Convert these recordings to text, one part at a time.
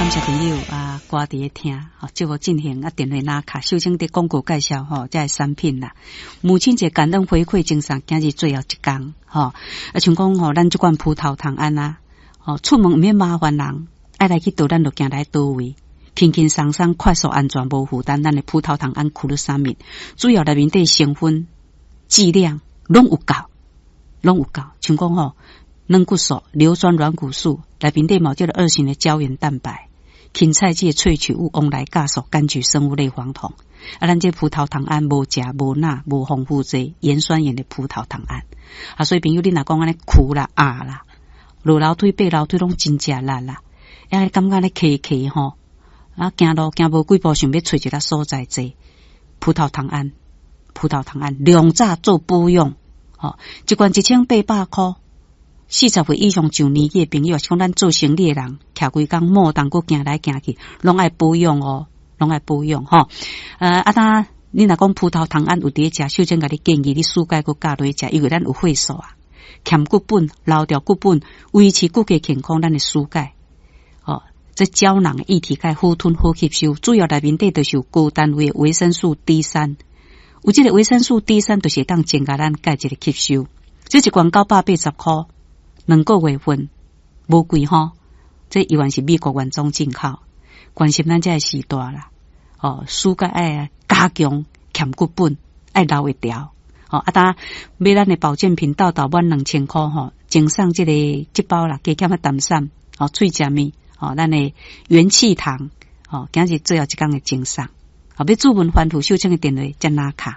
感谢朋友啊，歌伫咧听，祝福进行啊，电话拿卡，秀清的广告介绍这产品啦。母亲节感恩回馈精神，今日最后一天像讲咱这款葡萄糖胺啊，出门唔免麻烦人，爱来去倒咱就行来倒位，轻轻松松、快速、安全、无负担。咱的葡萄糖胺库鲁沙米，主要内面的成分、剂量拢有够，像讲软骨素、硫酸软骨素，内面的某这个2型的胶原蛋白。芹菜剂萃取物、翁来酵素、柑橘生物类黄酮，咱这葡萄糖胺无钾、无钠、无丰富这盐酸盐的葡萄糖胺所以朋友你若讲安尼苦啦、啦，落楼梯、爬楼梯拢真正力啦，感觉咧骑行路行无几步，想要找一个所在坐葡萄糖胺两早做补用一罐1800块。40岁以上上年纪的朋友，像咱做生意的人，徛规工莫当搁行来行去，拢爱保养拢爱保养当你若讲葡萄糖胺有伫食，首先甲你建议你蔬菜搁加落去食，因为咱有血素欠骨本、留掉骨本，维持骨骼健康，咱的蔬菜这胶囊的液体钙好吞好吸收，主要内面底就是有高单位的维生素 D3， 有这个维生素 D3 就是当增加咱钙质的吸收。这一罐980块。2个月份无贵这依然是美国原装进口，关心咱这时代啦蔬菜爱加强欠骨本，爱留会掉当买咱的保健品到满2000块赠送这包啦，加减淡散脆食面咱的元气糖今日最后一天的赠送要注文欢富秀清的电话加拿卡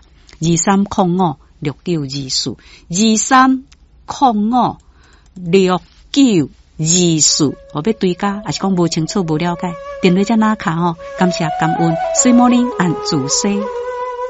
23056924 23056924要对家还是讲无清楚无了解，电话加拿卡感谢感恩，水morning按自西。